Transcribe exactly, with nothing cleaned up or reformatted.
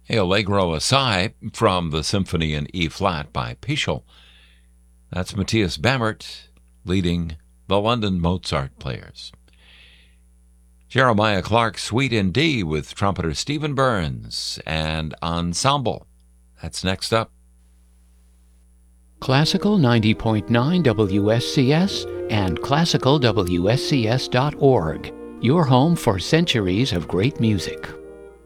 Allegro Assai from the Symphony in E-flat by Pichel. That's Matthias Bammert leading the London Mozart Players. Jeremiah Clark Suite in D with trumpeter Stephen Burns and Ensemble. That's next up. Classical ninety point nine W S C S and classical W S C S dot org. Your home for centuries of great music.